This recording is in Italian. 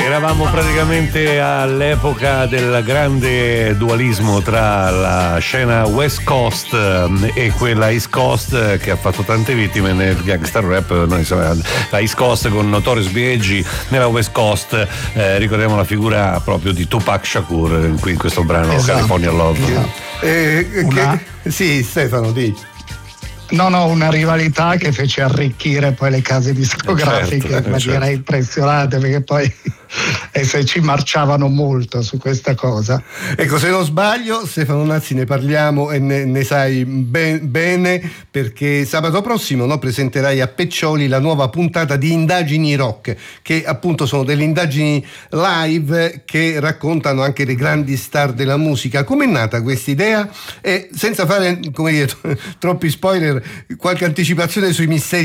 Eravamo praticamente all'epoca del grande dualismo tra la scena West Coast e quella East Coast, che ha fatto tante vittime nel gangster rap. Noi insomma, la East Coast con Notorious B.I.G., nella West Coast ricordiamo la figura proprio di Tupac Shakur qui in questo brano, esatto. California Love. Sì, Stefano, dici. No, una rivalità che fece arricchire poi le case discografiche in maniera impressionante, perché poi se ci marciavano molto su questa cosa. Ecco, se non sbaglio, Stefano Nazzi, ne parliamo e ne sai bene, perché sabato prossimo presenterai a Peccioli la nuova puntata di Indagini Rock, che appunto sono delle indagini live che raccontano anche le grandi star della musica. Com'è nata questa idea? E senza fare, come dire, troppi spoiler, qualche anticipazione sui misteri